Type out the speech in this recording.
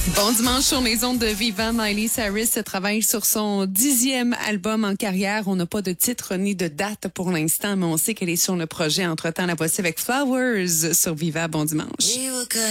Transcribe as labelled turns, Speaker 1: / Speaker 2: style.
Speaker 1: Bon dimanche sur les ondes de Viva. Miley Cyrus travaille sur son 10e album en carrière. On n'a pas de titre ni de date pour l'instant, mais on sait qu'elle est sur le projet. Entre-temps, la voici avec Flowers sur Viva. Bon dimanche.